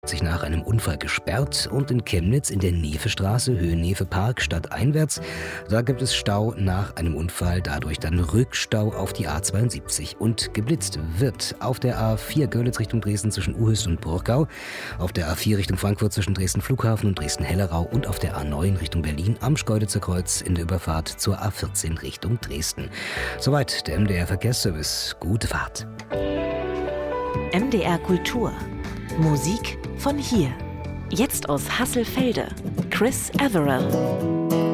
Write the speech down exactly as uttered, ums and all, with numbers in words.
sich nach einem Unfall gesperrt und in Chemnitz in der Nevestraße, Höhe Nevepark, stadteinwärts. Da gibt es Stau nach einem Unfall, dadurch dann Rückstau auf die A zweiundsiebzig. Und geblitzt wird auf der A vier Görlitz Richtung Dresden zwischen Uhüst und Burgau, auf der A vier Richtung Frankfurt zwischen Dresden Flughafen und Dresden-Hellerau und auf der A neun Richtung Berlin am Schkeuditzer Kreuz in der Überfahrt zur A vierzehn Richtung Dresden. Soweit der M D R Verkehrsservice. Gute Fahrt. M D R Kultur. Musik von hier. Jetzt aus Hasselfelde. Chris Averill.